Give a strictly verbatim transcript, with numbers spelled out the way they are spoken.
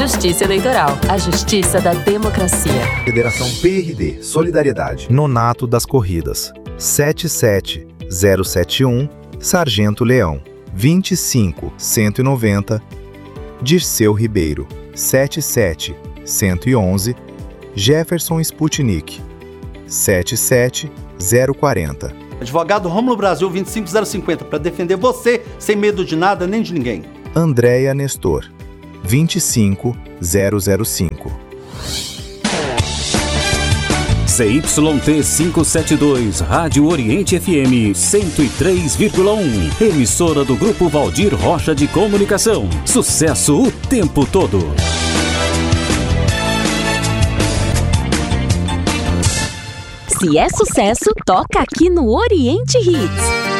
Justiça Eleitoral, a justiça da democracia. Federação P R D, Solidariedade. Nonato das Corridas, sete sete zero sete um, Sargento Leão, vinte e cinco cento e noventa, Dirceu Ribeiro, sete sete cento e onze, Jefferson Sputnik, sete sete zero quarenta. Advogado Rômulo Brasil vinte e cinco zero cinquenta, para defender você sem medo de nada nem de ninguém. Andréia Nestor, vinte e cinco zero zero cinco. C Y T quinhentos e setenta e dois, Rádio Oriente F M cento e três vírgula um, emissora do Grupo Valdir Rocha de Comunicação. Sucesso o tempo todo. Se é sucesso, toca aqui no Oriente Hits.